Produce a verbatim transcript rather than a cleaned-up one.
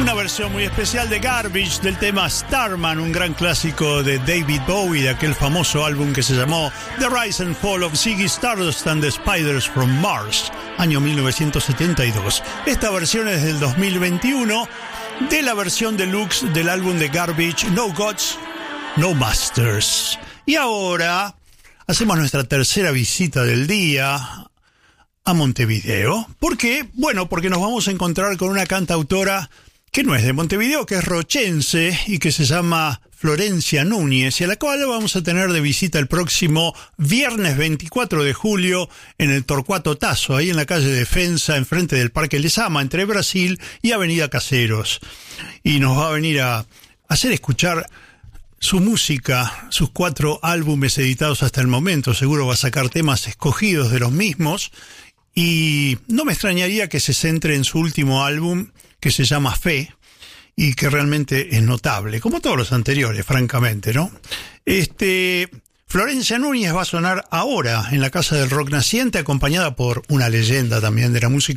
Una versión muy especial de Garbage del tema Starman, un gran clásico de David Bowie, de aquel famoso álbum que se llamó The Rise and Fall of Ziggy Stardust and the Spiders from Mars, año mil novecientos setenta y dos. Esta versión es del dos mil veintiuno, de la versión deluxe del álbum de Garbage, No Gods, No Masters. Y ahora hacemos nuestra tercera visita del día a Montevideo. ¿Por qué? Bueno, porque nos vamos a encontrar con una cantautora que no es de Montevideo, que es rochense y que se llama Florencia Núñez, y a la cual vamos a tener de visita el próximo viernes veinticuatro de julio en el Torcuato Tasso, ahí en la calle Defensa, enfrente del Parque Lezama, entre Brasil y Avenida Caseros. Y nos va a venir a hacer escuchar su música, sus cuatro álbumes editados hasta el momento. Seguro va a sacar temas escogidos de los mismos, y no me extrañaría que se centre en su último álbum, que se llama Fe, y que realmente es notable, como todos los anteriores, francamente, ¿no? Este, Florencia Núñez va a sonar ahora en la Casa del Rock Naciente, acompañada por una leyenda también de la música